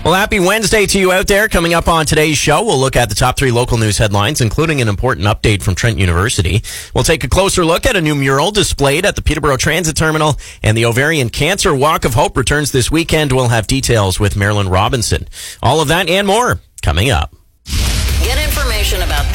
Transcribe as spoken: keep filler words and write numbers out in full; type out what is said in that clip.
Well, happy Wednesday to you out there. Coming up on today's show, we'll look at the top three local news headlines, including an important update from Trent University. We'll take a closer look at a new mural displayed at the Peterborough Transit Terminal, and the Ovarian Cancer Walk of Hope returns this weekend. We'll have details with Marilyn Robinson. All of that and more coming up. Get information about